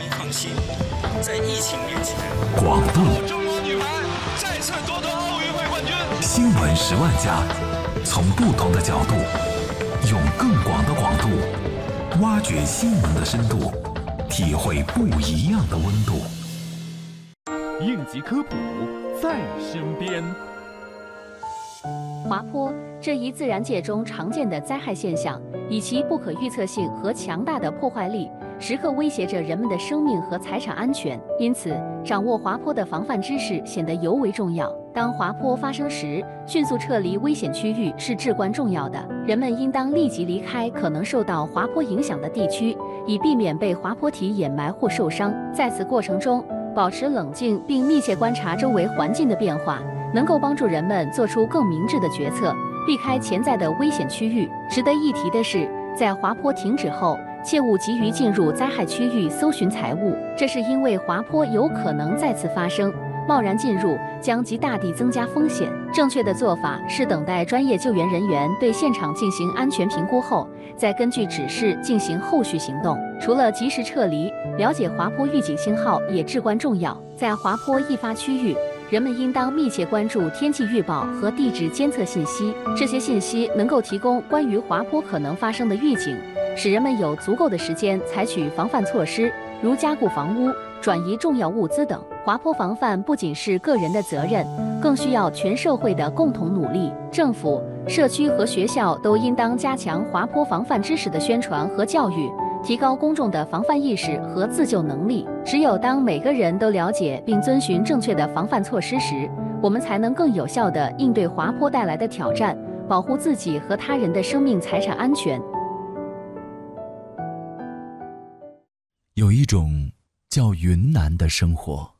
放心，在疫情面前， 广度。 中国女排再次夺得奥运会冠军。 新闻10万加，从不同的角度，用更广的广度，挖掘新闻的深度，体会不一样的温度。 应急科普在身边。 滑坡这一自然界中常见的灾害现象，以其不可预测性和强大的破坏力，时刻威胁着人们的生命和财产安全。因此，掌握滑坡的防范知识显得尤为重要。当滑坡发生时，迅速撤离危险区域是至关重要的。人们应当立即离开可能受到滑坡影响的地区，以避免被滑坡体掩埋或受伤。在此过程中，保持冷静并密切观察周围环境的变化，能够帮助人们做出更明智的决策，避开潜在的危险区域。值得一提的是，在滑坡停止后，切勿急于进入灾害区域搜寻财物，这是因为滑坡有可能再次发生。贸然进入将极大地增加风险。正确的做法是等待专业救援人员对现场进行安全评估后，再根据指示进行后续行动。除了及时撤离，了解滑坡预警信号也至关重要。在滑坡易发区域，人们应当密切关注天气预报和地质监测信息，这些信息能够提供关于滑坡可能发生的预警，使人们有足够的时间采取防范措施，如加固房屋、转移重要物资等。滑坡防范不仅是个人的责任，更需要全社会的共同努力。政府、社区和学校都应当加强滑坡防范知识的宣传和教育，提高公众的防范意识和自救能力。只有当每个人都了解并遵循正确的防范措施时，我们才能更有效地应对滑坡带来的挑战，保护自己和他人的生命财产安全。 有一种叫云南的生活，